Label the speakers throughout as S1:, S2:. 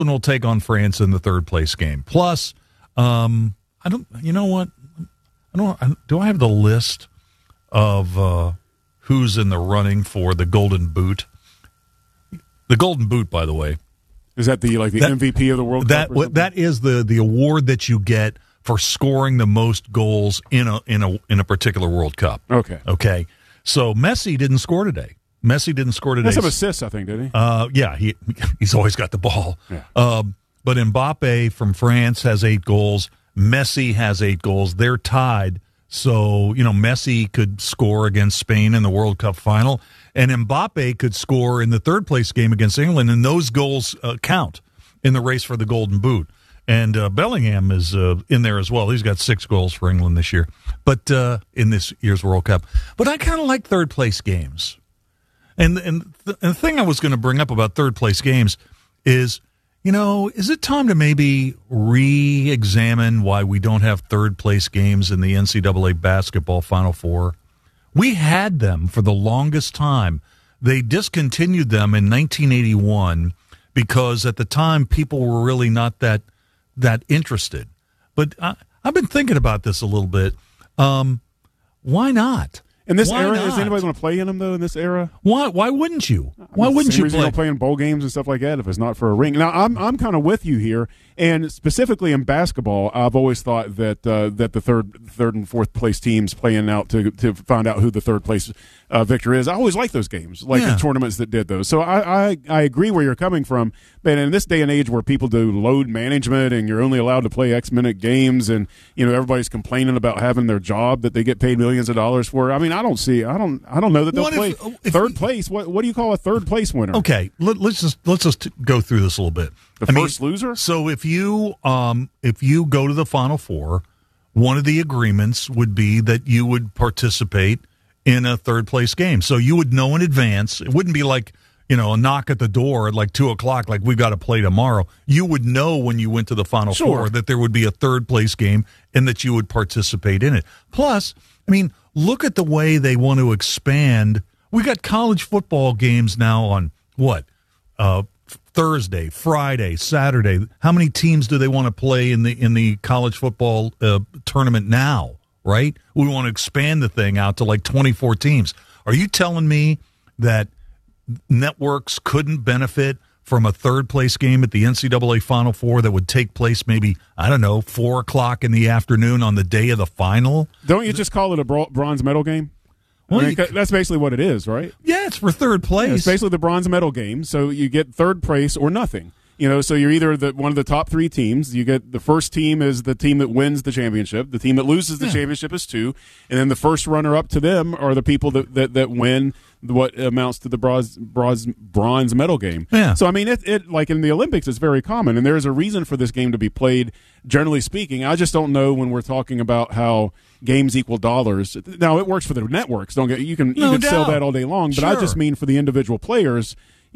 S1: will take on France in the third place game. Plus, I don't. You know what? Do I have the list of who's in the running for the Golden Boot? The Golden Boot, by the way,
S2: is that the MVP of the World Cup?
S1: That is the award that you get for scoring the most goals in a particular World Cup. Okay. So Messi didn't score today.
S2: Has some assists, I think, did he?
S1: Yeah, he's always got the ball.
S2: Yeah.
S1: But Mbappe from France has 8 goals. Messi has 8 goals. They're tied. So, Messi could score against Spain in the World Cup final, and Mbappe could score in the third place game against England, and those goals count in the race for the Golden Boot. And Bellingham is in there as well. He's got 6 goals for England this year, but in this year's World Cup. But I kind of like third place games. And the thing I was going to bring up about third place games is, is it time to maybe re-examine why we don't have third place games in the NCAA basketball Final Four? We had them for the longest time. They discontinued them in 1981 because at the time people were really not that interested. But I've been thinking about this a little bit. Why not?
S2: In this era, is anybody going to play in them, though, in this era?
S1: Why wouldn't you? Why wouldn't you play?
S2: Don't play in bowl games and stuff like that if it's not for a ring. Now, I'm kind of with you here, and specifically in basketball, I've always thought that that the third and fourth place teams playing out to find out who the third place victor is. I always like those games, the tournaments that did those. So I agree where you're coming from, but in this day and age where people do load management and you're only allowed to play X minute games, and everybody's complaining about having their job that they get paid millions of dollars for. I mean, I don't know that they'll play third place. What do you call a third place winner?
S1: Okay, let's just go through this a little bit.
S2: First loser.
S1: So if you go to the Final Four, one of the agreements would be that you would participate in a third place game. So you would know in advance. It wouldn't be like a knock at the door at 2:00, like we've got to play tomorrow. You would know when you went to the Final Four that there would be a third place game and that you would participate in it. Plus, I mean, look at the way they want to expand. We got college football games now on what? Thursday, Friday, Saturday. How many teams do they want to play in the college football tournament now, right? We want to expand the thing out to 24 teams. Are you telling me that networks couldn't benefit from a third place game at the NCAA Final Four that would take place maybe, 4:00 in the afternoon on the day of the final?
S2: Don't you just call it a bronze medal game? Well, that's basically what it is, right?
S1: Yeah, it's for third place.
S2: Yeah, it's basically the bronze medal game. So you get third place or nothing. So you're either one of the top 3 teams. You get the first team is the team that wins the championship. The team that loses the championship is 2, and then the first runner up to them are the people that win what amounts to the bronze medal game.
S1: Yeah.
S2: So I mean, it like in the Olympics, it's very common, and there is a reason for this game to be played. Generally speaking, I just don't know when we're talking about how games equal dollars. Now it works for the networks. You can sell that all day long, but I just mean for the individual players.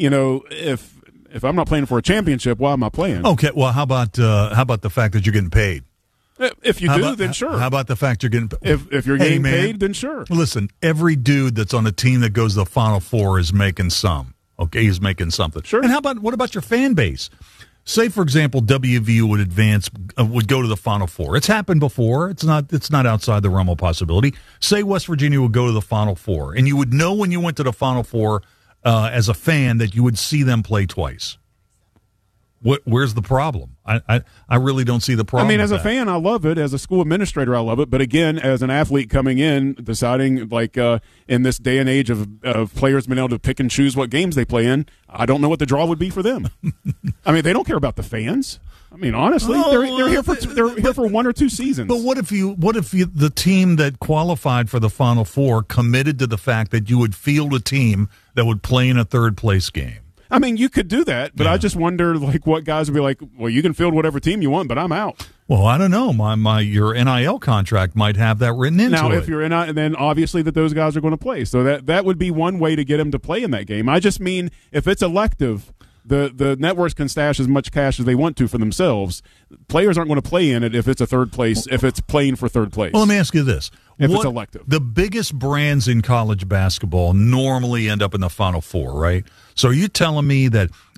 S2: If I'm not playing for a championship, why am I playing?
S1: Okay, well, how about the fact that you're getting paid?
S2: If you do, then sure.
S1: How about the fact you're getting paid?
S2: If you're getting paid, then sure.
S1: Listen, every dude that's on a team that goes to the Final Four is making some. Okay, he's making something.
S2: Sure.
S1: And what about your fan base? Say, for example, WVU would go to the Final Four. It's happened before. It's not outside the realm of possibility. Say West Virginia would go to the Final Four, and you would know when you went to the Final Four as a fan that you would see them play twice. Where's the problem? I really don't see the problem.
S2: I mean, as a fan, I love it. As a school administrator, I love it. But again, as an athlete coming in, deciding in this day and age of players being able to pick and choose what games they play in, I don't know what the draw would be for them. I mean, they don't care about the fans. I mean, honestly, they're here for 1 or 2 seasons.
S1: But what if the team that qualified for the Final Four committed to the fact that you would field a team that would play in a third place game?
S2: I mean, you could do that, but I just wonder, what guys would be like. Well, you can field whatever team you want, but I'm out.
S1: Well, I don't know. Your NIL contract might have that written into it.
S2: Now, if you're NIL, then obviously those guys are going to play. So that would be one way to get them to play in that game. I just mean if it's elective, the networks can stash as much cash as they want to for themselves. Players aren't going to play in it if it's a third place. If it's playing for third place.
S1: Well, let me ask you this.
S2: If it's elective.
S1: The biggest brands in college basketball normally end up in the Final Four, right? So are you telling me that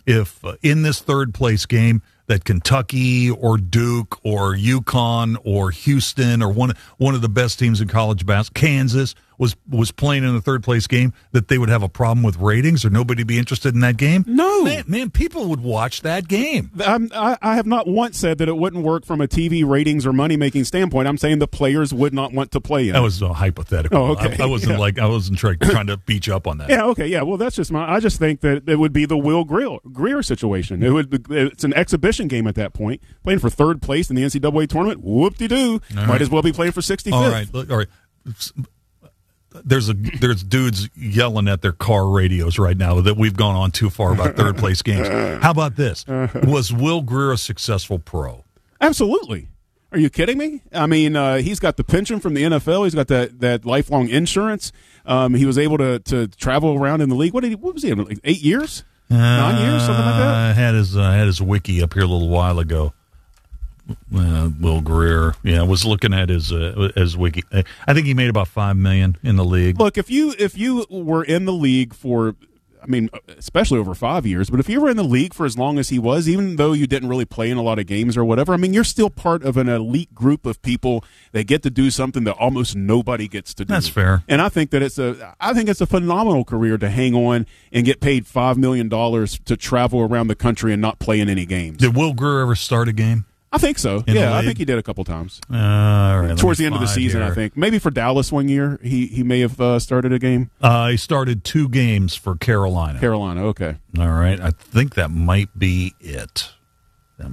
S1: if in this third place game that Kentucky or Duke or UConn or Houston or one of the best teams in college basketball, Kansas, was playing in the third place game, that they would have a problem with ratings or nobody be interested in that game?
S2: No.
S1: Man, people would watch that game.
S2: I have not once said that it wouldn't work from a TV ratings or money-making standpoint. I'm saying the players would not want to play in it.
S1: That was a hypothetical.
S2: Oh, okay.
S1: I wasn't trying to beat you up on that.
S2: Yeah, okay, yeah. Well, that's just I just think that it would be the Will Greer situation. It's an exhibition game at that point. Playing for third place in the NCAA tournament, whoop-de-doo. Might as well be playing for 65th.
S1: All right. There's dudes yelling at their car radios right now that we've gone on too far about third place games. How about this? Was Will Greer a successful pro?
S2: Absolutely. Are you kidding me? I mean, he's got the pension from the NFL. He's got that lifelong insurance. He was able to travel around in the league. What was he? Like 8 years? 9 years? Something like that?
S1: I had his wiki up here a little while ago. Will Greer, I was looking at his wiki. I think he made about $5 million in the league.
S2: Look, if you were in the league for, especially over 5 years, but if you were in the league for as long as he was, even though you didn't really play in a lot of games or whatever, you're still part of an elite group of people that get to do something that almost nobody gets to do.
S1: That's fair.
S2: And I think that it's a phenomenal career to hang on and get paid $5 million to travel around the country and not play in any games.
S1: Did Will Greer ever start a game?
S2: I think so. Yeah, I think he did a couple times.
S1: All right,
S2: towards the end of the season, here. I think. Maybe for Dallas one year, he may have started a game.
S1: He started 2 games for Carolina.
S2: Carolina, okay.
S1: All right. I think that might be it. Wait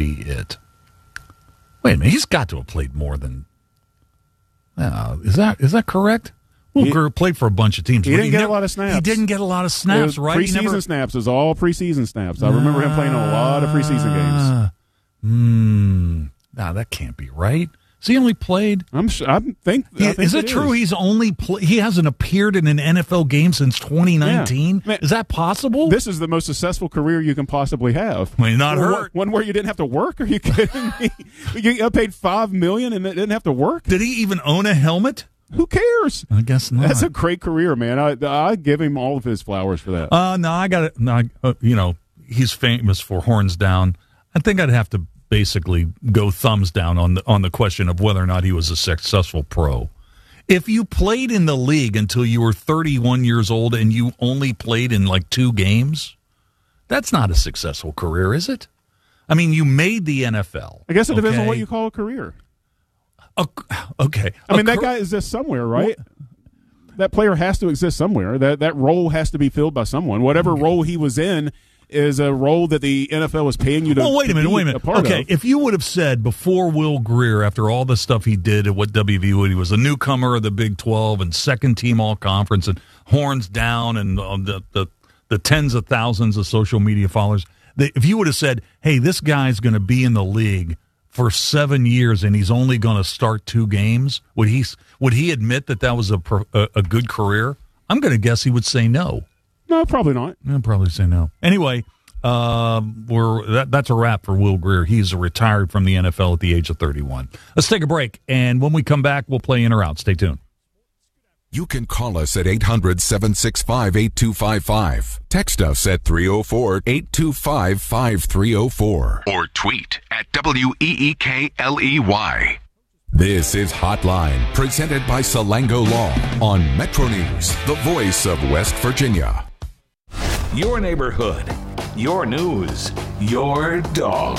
S1: a minute. He's got to have played more than... Is that correct? Will Greer played for a bunch of teams.
S2: He didn't get a lot of snaps.
S1: He didn't get a lot of snaps, right?
S2: Preseason snaps. It was all preseason snaps. I remember him playing a lot of preseason games.
S1: That can't be right. So he only played.
S2: I think
S1: is it true? He's only he hasn't appeared in an NFL game since 2019.
S2: Yeah.
S1: Is that possible?
S2: This is the most successful career you can possibly have.
S1: Well, you're not hurt.
S2: One where you didn't have to work. Are you kidding me? You got paid $5 million and it didn't have to work.
S1: Did he even own a helmet?
S2: Who cares?
S1: I guess not.
S2: That's a great career, man. I give him all of his flowers for that.
S1: No, I got it. No, he's famous for horns down. I think I'd have to basically go thumbs down on the question of whether or not he was a successful pro. If you played in the league until you were 31 years old and you only played in like 2 games, that's not a successful career, is it? You made the NFL.
S2: I guess it depends on what you call a career.
S1: Okay.
S2: That guy exists somewhere, right? That player has to exist somewhere. That role has to be filled by someone. Whatever role he was in is a role that the NFL is paying you to.
S1: Well, wait a minute.
S2: A part of.
S1: If you would have said before Will Greer, after all the stuff he did at what WVU, he was a newcomer of the Big 12 and second team all conference and horns down and the tens of thousands of social media followers. If you would have said, "Hey, this guy's going to be in the league for 7 years and he's only going to start 2 games," would he admit that was a good career? I'm going to guess he would say no.
S2: No, probably not.
S1: I'll probably say no. Anyway, that's a wrap for Will Greer. He's retired from the NFL at the age of 31. Let's take a break, and when we come back, we'll play in or out. Stay tuned.
S3: You can call us at 800-765-8255. Text us at 304-825-5304. Or tweet at WEEKLEY. This is Hotline, presented by Salango Law on Metro News, the voice of West Virginia.
S4: Your neighborhood, your news, your dog.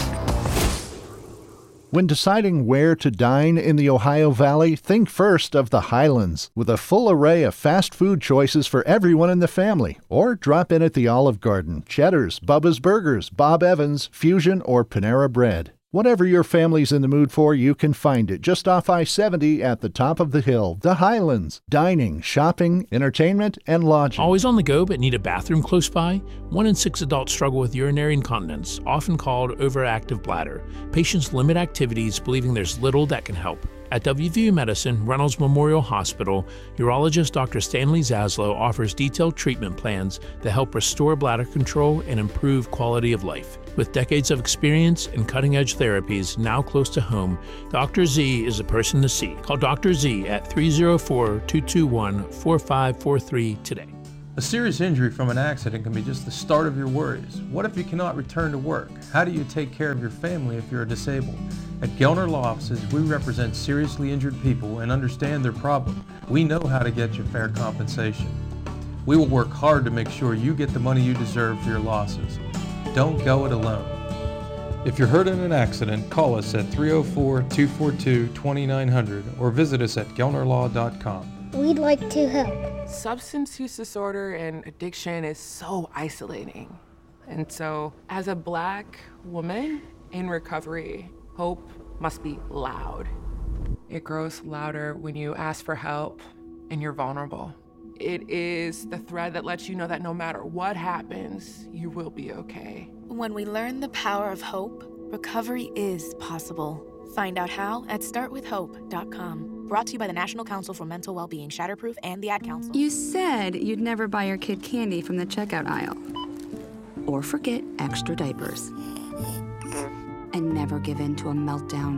S5: When deciding where to dine in the Ohio Valley, think first of the Highlands, with a full array of fast food choices for everyone in the family. Or drop in at the Olive Garden, Cheddar's, Bubba's Burgers, Bob Evans, Fusion, or Panera Bread. Whatever your family's in the mood for, you can find it just off I-70 at the top of the hill. The Highlands. Dining, shopping, entertainment, and lodging.
S6: Always on the go but need a bathroom close by? 1 in 6 adults struggle with urinary incontinence, often called overactive bladder. Patients limit activities, believing there's little that can help. At WVU Medicine, Reynolds Memorial Hospital, urologist Dr. Stanley Zaslow offers detailed treatment plans that help restore bladder control and improve quality of life. With decades of experience and cutting-edge therapies now close to home, Dr. Z is the person to see. Call Dr. Z at 304-221-4543 today.
S7: A serious injury from an accident can be just the start of your worries. What if you cannot return to work? How do you take care of your family if you're disabled? At Gelner Law Offices, we represent seriously injured people and understand their problem. We know how to get you fair compensation. We will work hard to make sure you get the money you deserve for your losses. Don't go it alone. If you're hurt in an accident, call us at 304-242-2900 or visit us at gelnerlaw.com.
S8: We'd like to help.
S9: Substance use disorder and addiction is so isolating. And so, as a Black woman in recovery, hope must be loud. It grows louder when you ask for help and you're vulnerable. It is the thread that lets you know that no matter what happens, you will be okay.
S10: When we learn the power of hope, recovery is possible. Find out how at startwithhope.com. Brought to you by the National Council for Mental Wellbeing, Shatterproof, and the Ad Council.
S11: You said you'd never buy your kid candy from the checkout aisle. Or forget extra diapers. And never give in to a meltdown.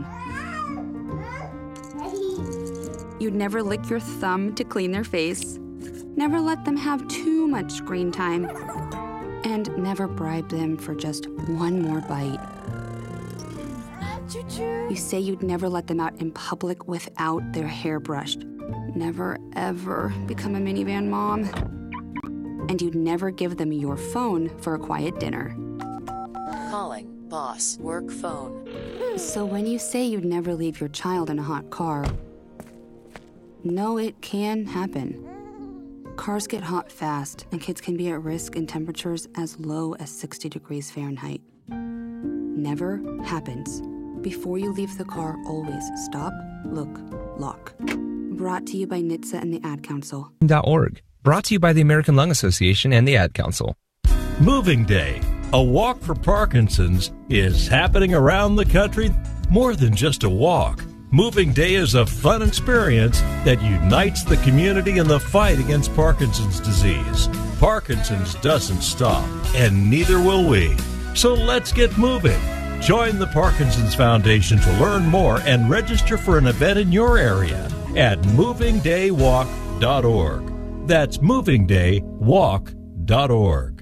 S11: You'd never lick your thumb to clean their face. Never let them have too much screen time. And never bribe them for just one more bite. You say you'd never let them out in public without their hair brushed. Never, ever become a minivan mom. And you'd never give them your phone for a quiet dinner.
S12: Calling boss work phone.
S11: So when you say you'd never leave your child in a hot car, no, it can happen. Cars get hot fast, and kids can be at risk in temperatures as low as 60 degrees Fahrenheit. Never happens. Before you leave the car, always stop, look, lock. Brought to you by NHTSA and the Ad Council.
S13: .org. Brought to you by the American Lung Association and the Ad Council.
S14: Moving Day, a walk for Parkinson's, is happening around the country. More than just a walk. Moving Day is a fun experience that unites the community in the fight against Parkinson's disease. Parkinson's doesn't stop, and neither will we. So let's get moving. Join the Parkinson's Foundation to learn more and register for an event in your area at movingdaywalk.org. That's movingdaywalk.org.